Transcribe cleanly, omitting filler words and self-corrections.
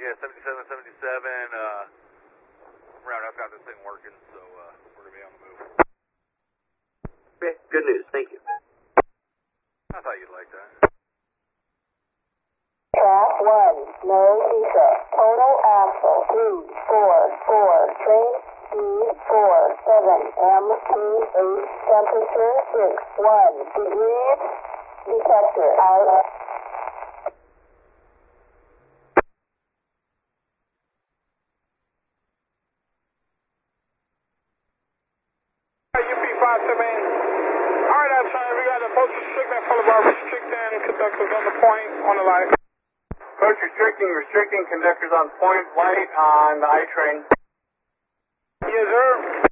Yeah, 77, 77. Roundhouse got this thing working, so we're going to be on the move. Okay, good news. Thank you. I thought you'd like that. Track 1, no defect. Total axle 344. Train speed 47. MT8. Temperature 61 degrees. Detector out. Alright, outside, we got approach restricting, Boulevard restricting, conductors on the point, on the line. Approach restricting, conductors on point, light on the I train. Yes, sir.